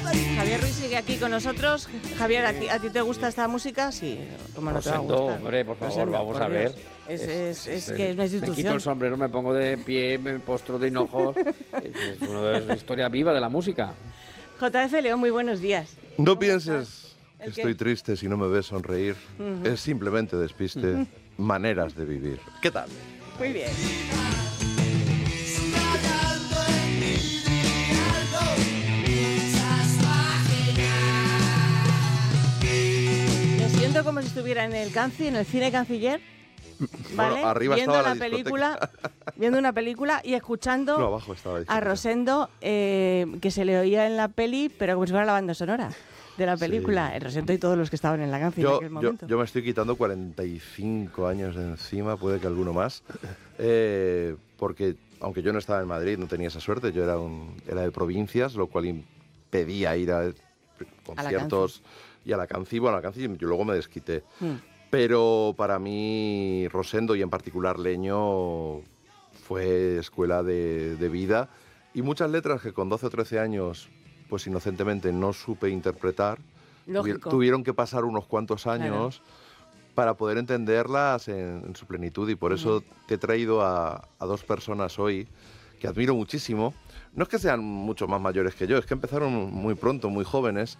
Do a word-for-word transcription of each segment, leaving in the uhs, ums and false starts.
Javier Ruiz sigue aquí con nosotros. Javier, ¿a ti, ¿a ti te gusta esta música? Sí, ¿cómo no te va a Rosendo, gustar? hombre, por favor, Rosendo, vamos por a ver. Dios. Es, es, es, es- que es una Me quito institución. el sombrero, me pongo de pie, me postro de hinojos. Es una de las historias vivas de la música. J F León, muy buenos días. No pienses que ¿El qué? estoy triste si no me ves sonreír. Es simplemente despiste. Maneras de vivir. ¿Qué tal? Muy bien. Me siento como si estuviera en el Canci, en el cine Canciller, ¿vale? Bueno, arriba viendo estaba la una discoteca. película, viendo una película y escuchando No, abajo estaba a diciendo. Rosendo, eh, que se le oía en la peli, pero como si fuera la banda sonora de la película. Sí. El Rosendo y todos los que estaban en la Canci en Yo, aquel yo, momento. yo me estoy quitando cuarenta y cinco años de encima, puede que alguno más, eh, porque aunque yo no estaba en Madrid, no tenía esa suerte, yo era, un, era de provincias, lo cual impedía ir a conciertos y a la Canci. Bueno, a la Canci yo luego me desquité. Mm. Pero para mí, Rosendo y en particular Leño fue escuela de, de vida, y muchas letras que con doce o trece años, pues inocentemente no supe interpretar, tuvi- Lógico. tuvieron que pasar unos cuantos años para poder entenderlas en, en su plenitud, y por eso te he traído a, a dos personas hoy que admiro muchísimo. No es que sean mucho más mayores que yo, es que empezaron muy pronto, muy jóvenes,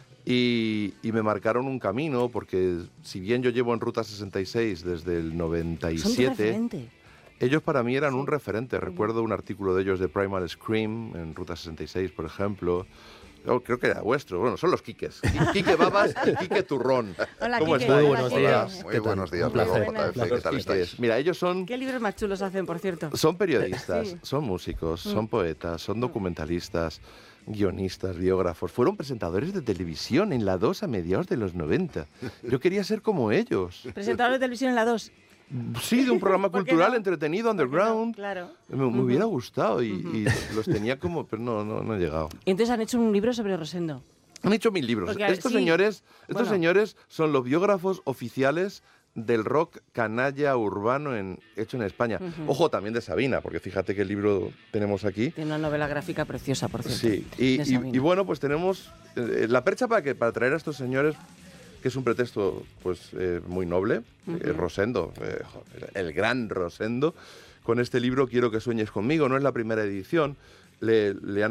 y, y me marcaron un camino, porque si bien yo llevo en Ruta sesenta y seis desde el noventa y Son tu siete, referente. ellos para mí eran un referente. Recuerdo un artículo de ellos de Primal Scream en Ruta sesenta y seis, por ejemplo. Yo creo que era vuestro. Bueno, son los Quiques. Qui- Quique Babas y Quique Turrón. Hola, ¿Cómo Quique. estáis? Muy buenos Hola, días. Quique. Muy ¿Qué tal? buenos días, Un placer. Leo, Buenas. J F, ¿qué tal Quiques. estáis? Mira, ellos son, ¿Qué libros más chulos hacen, por cierto? son periodistas, Sí. son músicos, son poetas, son documentalistas, guionistas, biógrafos. Fueron presentadores de televisión en la dos a mediados de los noventa. Yo quería ser como ellos. Presentador de televisión en la dos. Sí, de un programa ¿Por qué cultural no? entretenido, ¿Por qué no? underground. Claro. Me, me hubiera gustado y, y los tenía como, pero no, no, no he llegado. Y entonces han hecho un libro sobre Rosendo. Han hecho mil libros. Porque, a ver, estos sí. señores, estos Bueno. señores son los biógrafos oficiales del rock canalla urbano en, hecho en España. Ojo, también de Sabina, porque fíjate qué libro tenemos aquí. Tiene una novela gráfica preciosa, por cierto. Sí, y, de y- Sabina. y bueno, pues tenemos eh, la percha para, que, para traer a estos señores, que es un pretexto pues eh, muy noble. eh, Rosendo, eh, joder, el gran Rosendo, con este libro Quiero que sueñes conmigo. No es la primera edición, le, le han